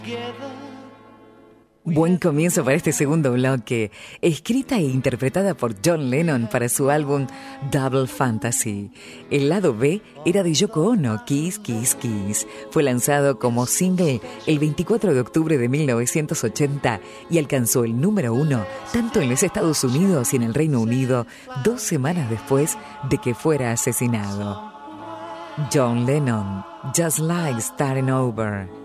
Buen comienzo para este segundo bloque, escrita e interpretada por John Lennon para su álbum Double Fantasy. El lado B era de Yoko Ono, Kiss, Kiss, Kiss. Fue lanzado como single el 24 de octubre de 1980 y alcanzó el número 1 tanto en los Estados Unidos y en el Reino Unido 2 semanas después de que fuera asesinado. John Lennon, Just Like Starting Over.